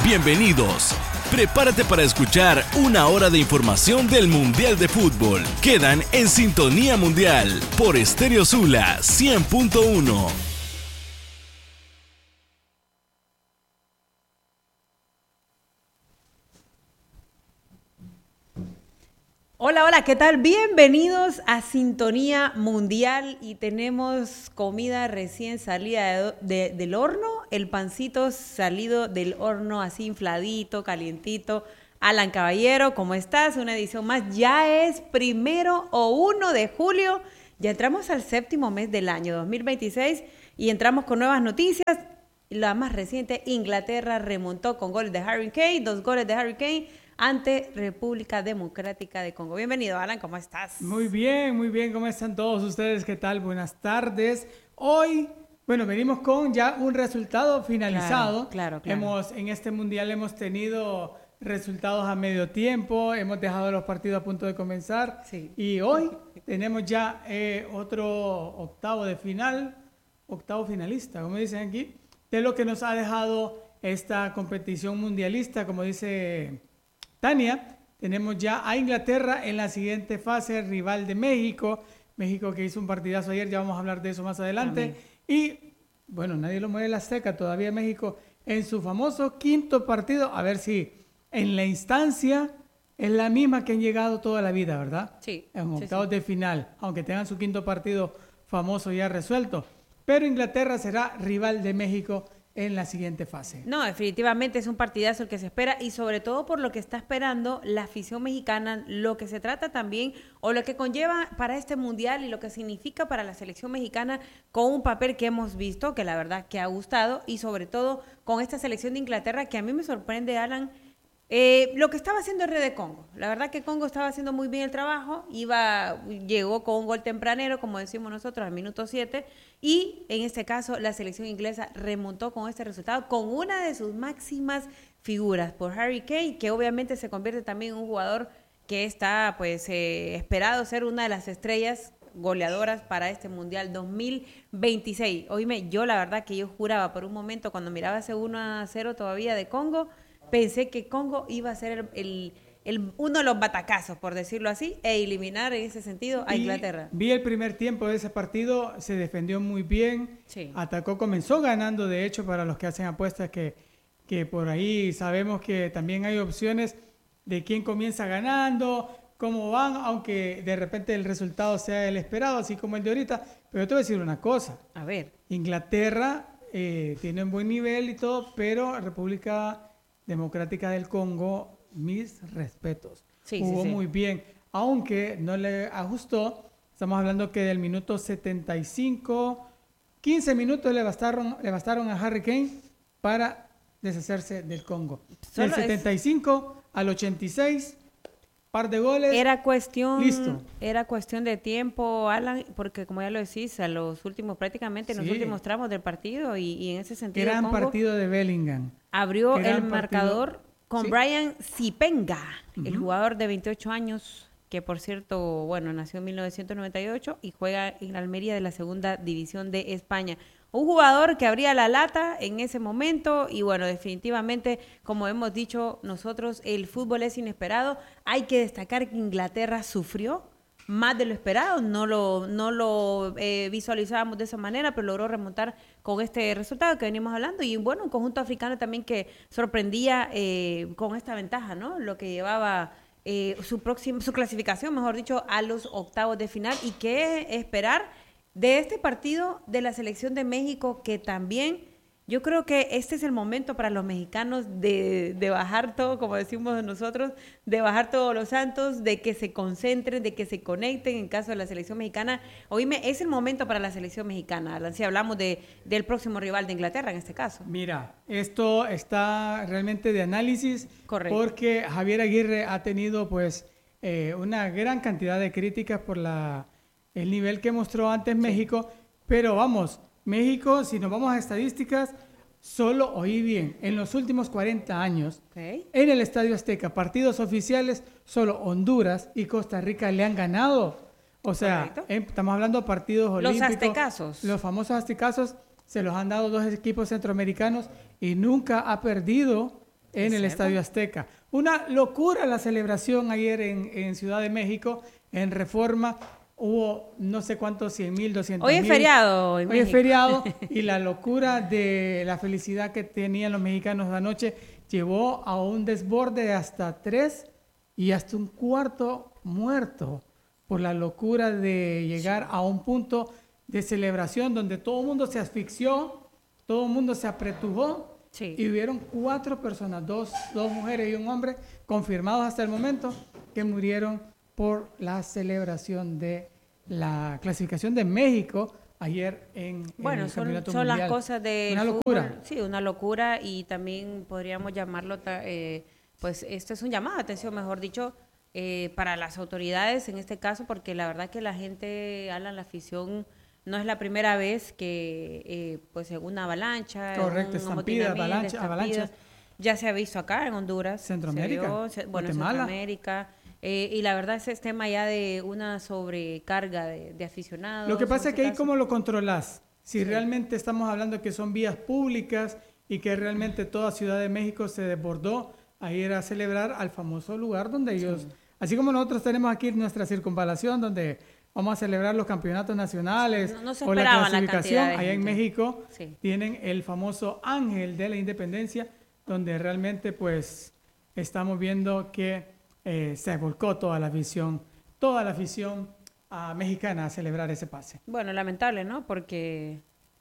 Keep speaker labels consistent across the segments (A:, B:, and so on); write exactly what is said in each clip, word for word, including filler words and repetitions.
A: Bienvenidos. Prepárate para escuchar una hora de información del Mundial de Fútbol. Quedan en Sintonía Mundial por Estéreo Sula cien punto uno.
B: Hola, hola, ¿qué tal? Bienvenidos a Sintonía Mundial y tenemos comida recién salida de, de, del horno, el pancito salido del horno así infladito, calientito. Alan Caballero, ¿cómo estás? Una edición más, ya es primero o uno de julio, ya entramos al séptimo mes del año dos mil veintiséis y entramos con nuevas noticias. La más reciente, Inglaterra remontó con goles de Harry Kane, dos goles de Harry Kane, ante República Democrática de Congo. Bienvenido, Alan, ¿cómo estás?
C: Muy bien, muy bien, ¿cómo están todos ustedes? ¿Qué tal? Buenas tardes. Hoy, bueno, venimos con ya un resultado finalizado.
B: Claro, claro, claro.
C: Hemos, en este mundial hemos tenido resultados a medio tiempo, hemos dejado los partidos a punto de comenzar.
B: Sí.
C: Y hoy tenemos ya eh, otro octavo de final, octavo finalista, como dicen aquí, de lo que nos ha dejado esta competición mundialista, como dice Tania. Tenemos ya a Inglaterra en la siguiente fase, rival de México. México que hizo un partidazo ayer, ya vamos a hablar de eso más adelante.
B: Amén.
C: Y, bueno, nadie lo mueve la seca, todavía México en su famoso quinto partido. A ver si en la instancia es la misma que han llegado toda la vida, ¿verdad?
B: Sí.
C: En
B: sí,
C: octavos
B: sí.
C: de final, aunque tengan su quinto partido famoso ya resuelto. Pero Inglaterra será rival de México en la siguiente fase.
B: No, definitivamente es un partidazo el que se espera y sobre todo por lo que está esperando la afición mexicana, lo que se trata también o lo que conlleva para este mundial y lo que significa para la selección mexicana con un papel que hemos visto, que la verdad que ha gustado y sobre todo con esta selección de Inglaterra que a mí me sorprende, Alan, eh, lo que estaba haciendo el R D Congo. La verdad que Congo estaba haciendo muy bien el trabajo, iba, llegó con un gol tempranero, como decimos nosotros, al minuto siete, y en este caso la selección inglesa remontó con este resultado, con una de sus máximas figuras, por Harry Kane, que obviamente se convierte también en un jugador que está pues eh, esperado ser una de las estrellas goleadoras para este Mundial dos mil veintiséis. Oíme, yo la verdad que yo juraba por un momento, cuando miraba ese uno a cero todavía de Congo, pensé que Congo iba a ser el, el, el, uno de los batacazos, por decirlo así, e eliminar en ese sentido a
C: Y
B: Inglaterra.
C: vi el primer tiempo de ese partido, se defendió muy bien,
B: Sí.
C: atacó, comenzó ganando, de hecho, para los que hacen apuestas, que, que por ahí sabemos que también hay opciones de quién comienza ganando, cómo van, aunque de repente el resultado sea el esperado, así como el de ahorita. Pero te voy a decir una cosa,
B: A ver.
C: Inglaterra eh, tiene un buen nivel y todo, pero República Democrática del Congo, mis respetos.
B: Sí,
C: Jugó
B: sí, sí.
C: muy bien, aunque no le ajustó. Estamos hablando que del minuto setenta y cinco, quince minutos le bastaron, le bastaron a Harry Kane para deshacerse del Congo. Del
B: Solo es-
C: setenta y cinco al ochenta y seis, par de goles.
B: Era cuestión,
C: Listo.
B: era cuestión de tiempo, Alan, porque como ya lo decís, a los últimos, prácticamente en los
C: Sí.
B: últimos tramos del partido y, y en ese sentido
C: Gran
B: Congo
C: partido de Bellingham.
B: abrió
C: Gran
B: el
C: partido.
B: marcador con
C: Sí.
B: Brian Zipenga, el
C: Ujú.
B: jugador de veintiocho años, que por cierto, bueno, nació en mil novecientos noventa y ocho y juega en la Almería de la segunda división de España. Un jugador que abría la lata en ese momento y bueno, definitivamente, como hemos dicho nosotros, el fútbol es inesperado. Hay que destacar que Inglaterra sufrió más de lo esperado, no lo, no lo eh, visualizábamos de esa manera, pero logró remontar con este resultado que venimos hablando y bueno, un conjunto africano también que sorprendía eh, con esta ventaja, ¿no? Lo que llevaba eh, su próxima, su clasificación, mejor dicho, a los octavos de final y qué esperar de este partido de la selección de México, que también yo creo que este es el momento para los mexicanos de, de bajar todo, como decimos nosotros, de bajar todos los santos, de que se concentren, de que se conecten en caso de la selección mexicana. Oíme, es el momento para la selección mexicana, Alan, si hablamos de, del próximo rival de Inglaterra en este caso.
C: Mira, esto está realmente de análisis.
B: Correcto.
C: Porque Javier Aguirre ha tenido pues eh, una gran cantidad de críticas por la, el nivel que mostró antes México, pero vamos, México, si nos vamos a estadísticas, solo, oí bien, en los últimos cuarenta años,
B: Okay.
C: en el Estadio Azteca, partidos oficiales, solo Honduras y Costa Rica le han ganado. O sea,
B: Correcto.
C: eh, estamos hablando de partidos
B: Los
C: olímpicos.
B: aztecazos.
C: Los famosos aztecazos se los han dado dos equipos centroamericanos y nunca ha perdido en el Estadio Azteca. Una locura la celebración ayer en, en Ciudad de México, en Reforma. Hubo no sé cuántos, cien mil, doscientos mil.
B: Hoy es feriado.
C: Hoy es feriado y la locura de la felicidad que tenían los mexicanos anoche llevó a un desborde de hasta tres y hasta un cuarto muerto por la locura de llegar a un punto de celebración donde todo el mundo se asfixió, todo el mundo se apretujó. Sí. Y hubieron cuatro personas, dos, dos mujeres y un hombre, confirmados hasta el momento, que murieron por la celebración de la clasificación de México ayer en,
B: bueno,
C: en el
B: son,
C: Campeonato
B: son
C: Mundial.
B: Las cosas de
C: una
B: fútbol,
C: locura.
B: Sí, una locura, y también podríamos llamarlo, eh, pues esto es un llamado de atención, mejor dicho, eh, para las autoridades en este caso, porque la verdad que la gente, Alan, la afición, no es la primera vez que, eh, pues en una avalancha,
C: correcto,
B: un
C: estampida, avalancha, avalanchas,
B: ya se ha visto acá en Honduras,
C: Centroamérica,
B: dio, se, bueno,
C: Guatemala.
B: Centroamérica. Eh, y la verdad ese es tema ya de una sobrecarga de, de aficionados.
C: Lo que pasa es que ahí
B: caso.
C: cómo lo controlas. Si
B: sí.
C: realmente estamos hablando que son vías públicas y que realmente toda Ciudad de México se desbordó a ir a celebrar al famoso lugar donde ellos, sí. así como nosotros tenemos aquí nuestra circunvalación donde vamos a celebrar los campeonatos nacionales
B: no, no se
C: o la clasificación,
B: la
C: allá en México
B: sí.
C: tienen el famoso Ángel de la Independencia, donde realmente pues estamos viendo que Eh, se volcó toda la afición, toda la afición uh, mexicana a celebrar ese pase.
B: Bueno, lamentable, ¿no? Porque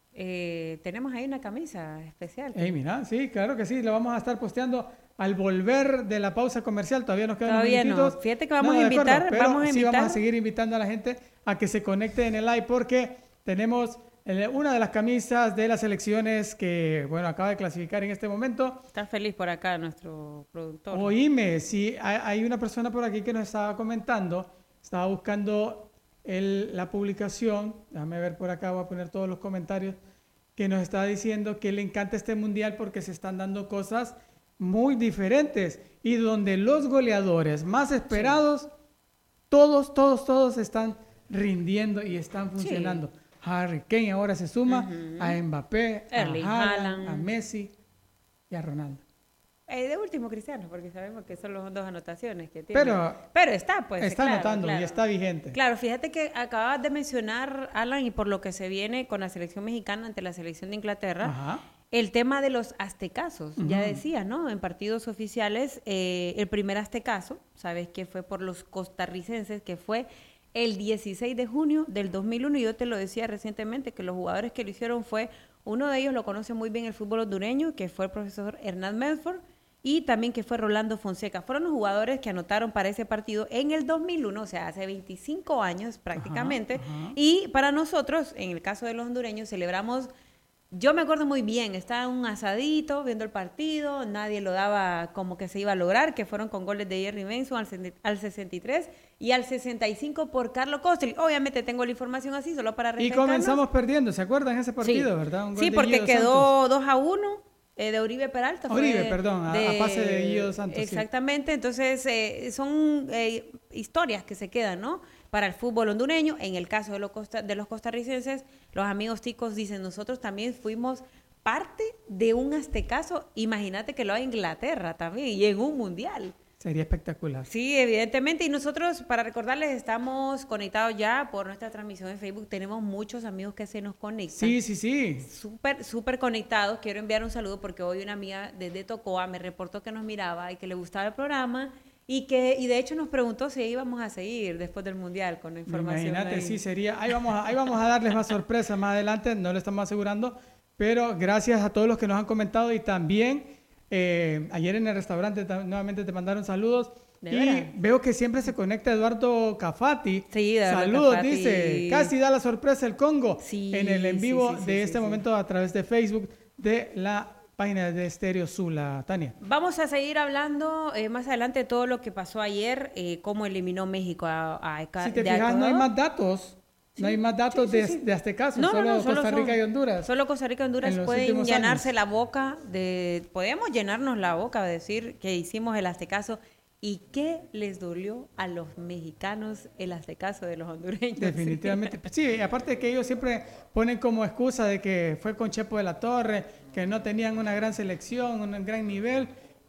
B: eh, tenemos ahí una camisa especial.
C: Hey, mira, sí, claro que sí, lo vamos a estar posteando al volver de la pausa comercial. Todavía nos quedan
B: Todavía
C: unos minutitos.
B: No. Fíjate que vamos
C: no,
B: a invitar,
C: acuerdo, pero
B: vamos a
C: sí
B: invitar.
C: vamos a seguir invitando a la gente a que se conecte en el live porque tenemos una de las camisas de las selecciones que, bueno, acaba de clasificar en este momento.
B: Está feliz por acá nuestro productor.
C: Oíme, sí, hay, hay una persona por aquí que nos estaba comentando, estaba buscando el, la publicación, déjame ver por acá, voy a poner todos los comentarios, que nos está diciendo que le encanta este mundial porque se están dando cosas muy diferentes y donde los goleadores más esperados, sí. todos, todos, todos están rindiendo y están funcionando. Sí. Harry Kane ahora se suma uh-huh. a Mbappé, Erling a Haaland, a Messi y a Ronaldo.
B: Eh, de último Cristiano, porque sabemos que son las dos anotaciones que tiene.
C: Pero,
B: Pero está, pues.
C: Está
B: claro,
C: anotando
B: claro.
C: y está vigente.
B: Claro, fíjate que acabas de mencionar, Alan, y por lo que se viene con la selección mexicana ante la selección de Inglaterra,
C: Ajá.
B: el tema de los aztecazos. Uh-huh. Ya decía, ¿no? En partidos oficiales, eh, el primer aztecazo, ¿sabes? Que fue por los costarricenses, que fue el dieciséis de junio del dos mil uno, y yo te lo decía recientemente, que los jugadores que lo hicieron fue, uno de ellos lo conoce muy bien el fútbol hondureño, que fue el profesor Hernán Medford, y también que fue Rolando Fonseca. Fueron los jugadores que anotaron para ese partido en el dos mil uno, o sea, hace veinticinco años prácticamente,
C: ajá, ajá.
B: Y para nosotros, en el caso de los hondureños, celebramos. Yo me acuerdo muy bien, estaba en un asadito viendo el partido, nadie lo daba como que se iba a lograr, que fueron con goles de Jerry Benson al, al sesenta y tres y al sesenta y cinco por Carlos Costel. Obviamente tengo la información así, solo para
C: refrescarnos. Y comenzamos perdiendo, ¿se acuerdan ese partido,
B: sí.
C: verdad? Un gol
B: sí,
C: de
B: porque
C: Guido
B: quedó
C: Santos.
B: dos a uno eh, de Oribe Peralta.
C: Oribe,
B: fue
C: perdón,
B: de,
C: a, a pase de Guido Santos.
B: Exactamente, sí. Entonces eh, son eh, historias que se quedan, ¿no? Para el fútbol hondureño. En el caso de los, costa, de los costarricenses, los amigos ticos dicen, nosotros también fuimos parte de un aztecaso, imagínate que lo hay en Inglaterra también, y en un mundial.
C: Sería espectacular.
B: Sí, evidentemente, y nosotros, para recordarles, estamos conectados ya por nuestra transmisión en Facebook, tenemos muchos amigos que se nos conectan.
C: Sí, sí, sí.
B: Súper, súper conectados. Quiero enviar un saludo porque hoy una amiga desde Tocoa me reportó que nos miraba y que le gustaba el programa, y que y de hecho nos preguntó si íbamos a seguir después del mundial con la información.
C: Imagínate,
B: ahí.
C: sí, sería, ahí vamos, a, ahí vamos a darles más sorpresas más adelante, no lo estamos asegurando. Pero gracias a todos los que nos han comentado y también eh, ayer en el restaurante t- nuevamente te mandaron saludos. Y
B: verdad?
C: Veo que siempre se conecta Eduardo Cafati.
B: Sí, Eduardo
C: saludos,
B: Cafati.
C: Dice. Casi da la sorpresa el Congo
B: Sí,
C: en el en vivo
B: sí, sí, sí,
C: de
B: sí,
C: este
B: sí.
C: momento a través de Facebook de la página de Estéreo Sula. Tania.
B: Vamos a seguir hablando eh, más adelante de todo lo que pasó ayer, eh, cómo eliminó México a, a, a
C: Si te
B: de
C: fijas, no hay
B: Ecuador.
C: más datos.
B: Sí,
C: no hay más datos
B: sí, sí,
C: de,
B: sí.
C: de este caso,
B: No,
C: solo,
B: no, no, solo
C: Costa Rica
B: son,
C: y Honduras.
B: Solo Costa Rica y Honduras pueden
C: últimos
B: llenarse
C: años.
B: la boca de... Podemos llenarnos la boca de decir que hicimos el aztecaso. ¿Y qué les dolió a los mexicanos el aztecaso de los hondureños?
C: Definitivamente. Sí, aparte de que ellos siempre ponen como excusa de que fue con Chepo de la Torre, que no tenían una gran selección, un gran nivel,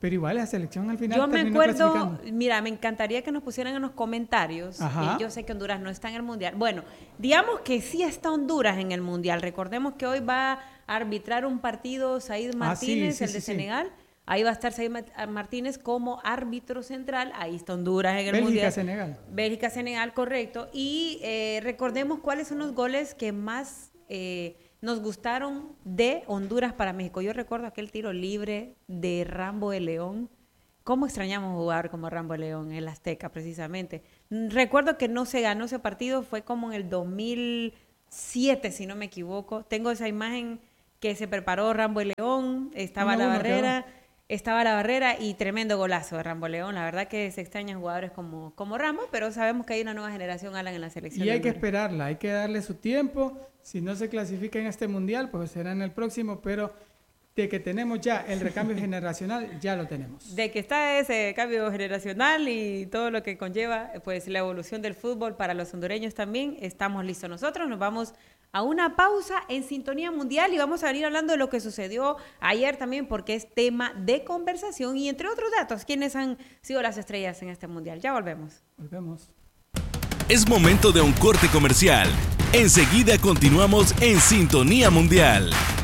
C: Pero igual la selección al final
B: Yo me
C: terminó
B: acuerdo,
C: clasificando.
B: mira, me encantaría que nos pusieran en los comentarios. Eh, yo sé que Honduras no está en el Mundial. Bueno, digamos que sí está Honduras en el Mundial. Recordemos que hoy va a arbitrar un partido Said Martínez, ah, sí, sí, el de sí, Senegal. Sí. Ahí va a estar Said Martínez como árbitro central. Ahí está Honduras en el
C: Bélgica,
B: Mundial.
C: Senegal.
B: Bélgica, Senegal, correcto. Y eh, recordemos cuáles son los goles que más eh, nos gustaron de Honduras para México. Yo recuerdo aquel tiro libre de Rambo de León. ¿Cómo extrañamos jugar como Rambo de León en el Azteca, precisamente? Recuerdo que no se ganó ese partido, fue como en el dos mil siete, si no me equivoco. Tengo esa imagen que se preparó Rambo de León, estaba la barrera... Quedó. Estaba la barrera y tremendo golazo de Rambo León. La verdad que se extrañan jugadores como, como Rambo, pero sabemos que hay una nueva generación, Alan, en la selección.
C: Y hay que esperarla, hay que darle su tiempo. Si no se clasifica en este mundial, pues será en el próximo, pero de que tenemos ya el recambio generacional, ya lo tenemos.
B: De que está ese cambio generacional y todo lo que conlleva, pues la evolución del fútbol para los hondureños también, estamos listos nosotros. Nos vamos a una pausa en Sintonía Mundial y vamos a venir hablando de lo que sucedió ayer también, porque es tema de conversación y entre otros datos, quiénes han sido las estrellas en este mundial. Ya volvemos.
C: Volvemos.
A: Es momento de un corte comercial. Enseguida continuamos en Sintonía Mundial.